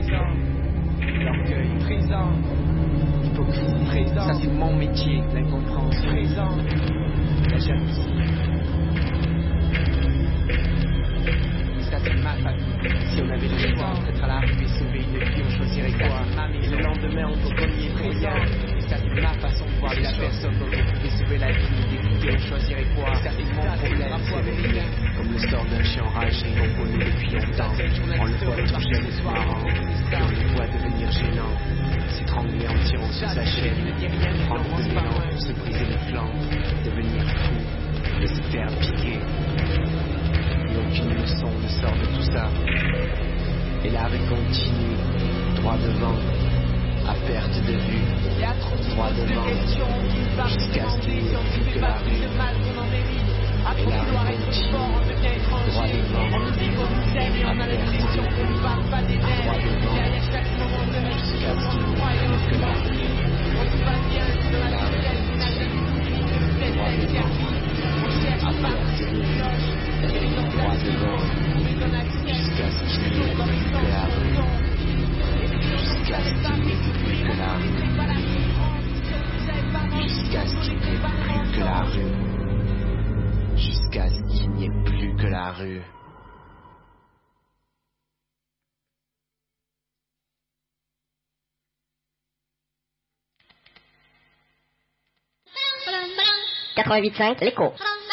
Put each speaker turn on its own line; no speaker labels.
présent, l'orgueil présent, l'hypocrisie présent. Ça c'est mon métier, l'incompréhension présent, la jalousie. Ça c'est ma famille. Si on avait le choix d'être à la rue et sauver une vie, on choisirait quoi? Et le lendemain on doit gagner présent. Et ça c'est ma façon de voir la personne dont on pouvait sauver la vie. D'écouter, on choisirait quoi? Ça c'est mon problème, c'est vérité. Comme le sort d'un chien enragé qu'on connaît depuis longtemps. On le voit toucher les soirs, on le voit devenir gênant. S'étrangler en tirant sur sa chaîne, prendre de l'élan, se briser les flancs, devenir fou, et se faire piquer. Et aucune leçon ne sort de tout ça. Et la rue continue, droit devant, à perte de vue, droit devant, jusqu'à ce qu'il n'y ait plus que la rue. Et la rue continue, droit devant, à perte de vue, droit devant, jusqu'à ce qu'il n'y ait plus que la rue. Et la rue continue, droit devant, à perte de vue, droit devant, jusqu'à ce qu'il n'y ait plus que la rue. Jusqu'à ce qu'il n'y ait plus que la rue. Jusqu'à ce qu'il n'y ait plus que la rue. Jusqu'à ce qu'il n'y ait plus que la rue.
.8.5 l'écho.